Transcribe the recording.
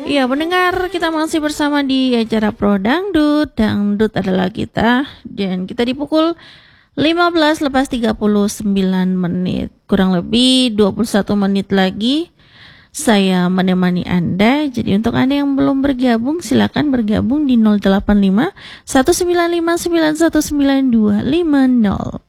Iya, pendengar, kita masih bersama di acara Pro Dangdut. Dangdut adalah kita, dan kita di pukul 15 lepas 39 menit. Kurang lebih 21 menit lagi saya menemani Anda. Jadi untuk Anda yang belum bergabung, silakan bergabung di 085 195 919 250.